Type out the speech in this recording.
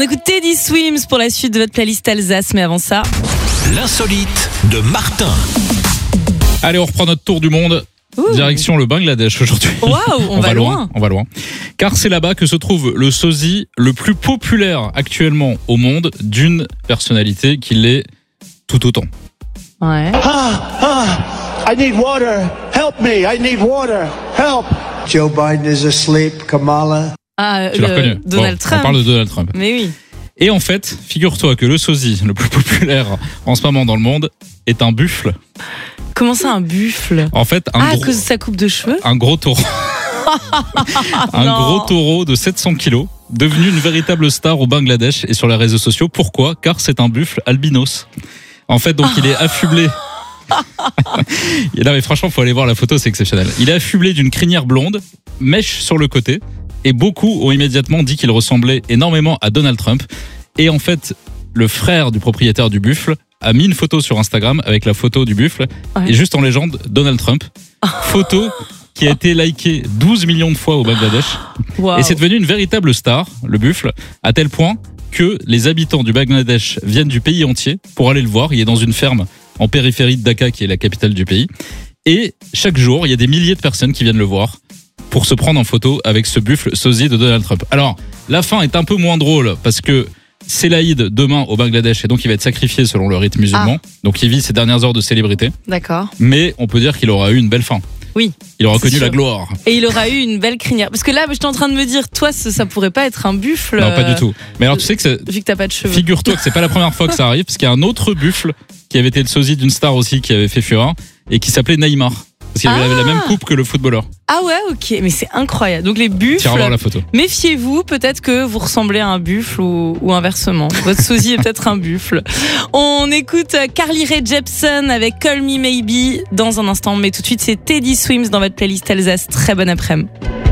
écoute Teddy Swims pour la suite de votre playlist Alsace, mais avant ça... L'insolite de Martin. Allez, on reprend notre tour du monde. Direction le Bangladesh aujourd'hui. Waouh, on va loin. On va loin. Car c'est là-bas que se trouve le sosie le plus populaire actuellement au monde, d'une personnalité qui l'est tout autant. Ouais. I need water. Help me. I need water. Help. Joe Biden is asleep. Kamala. Tu l'as reconnu. Donald Trump. On parle de Donald Trump. Mais oui. Et en fait, figure-toi que le sosie le plus populaire en ce moment dans le monde est un buffle. Comment ça, un buffle? En fait, à cause de sa coupe de cheveux? Un gros taureau. Gros taureau de 700 kilos, devenu une véritable star au Bangladesh et sur les réseaux sociaux. Pourquoi? Car c'est un buffle albinos. En fait, donc, il est affublé. Non, mais franchement, faut aller voir la photo, c'est exceptionnel. Il est affublé d'une crinière blonde, mèche sur le côté, et beaucoup ont immédiatement dit qu'il ressemblait énormément à Donald Trump. Et en fait, le frère du propriétaire du buffle a mis une photo sur Instagram avec la photo du buffle, et juste en légende, Donald Trump. Photo qui a été likée 12 millions de fois au Bangladesh. Wow. Et c'est devenu une véritable star, le buffle, à tel point que les habitants du Bangladesh viennent du pays entier pour aller le voir. Il est dans une ferme en périphérie de Dhaka, qui est la capitale du pays. Et chaque jour, il y a des milliers de personnes qui viennent le voir pour se prendre en photo avec ce buffle sosie de Donald Trump. Alors, la fin est un peu moins drôle parce que c'est l'Aïd demain au Bangladesh et donc il va être sacrifié selon le rite musulman. Donc il vit ses dernières heures de célébrité. D'accord. Mais on peut dire qu'il aura eu une belle fin. Oui. Il aura connu la gloire. Et il aura eu une belle crinière. Parce que là, j'étais en train de me dire, toi, ça pourrait pas être un buffle. Non, pas du tout. Mais alors tu sais que vu que t'as pas de cheveux. Figure-toi que c'est pas la première fois que ça arrive, parce qu'il y a un autre buffle qui avait été le sosie d'une star aussi qui avait fait fureur et qui s'appelait Neymar. Parce qu'il avait la même coupe que le footballeur. Ah ouais, ok, mais c'est incroyable. Donc les buffles, Tiens, voir la photo. Méfiez-vous, peut-être que vous ressemblez à un buffle ou inversement. Votre sosie est peut-être un buffle. On écoute Carly Rae Jepsen avec Call Me Maybe dans un instant, mais tout de suite c'est Teddy Swims dans votre playlist Alsace. Très bon après-midi.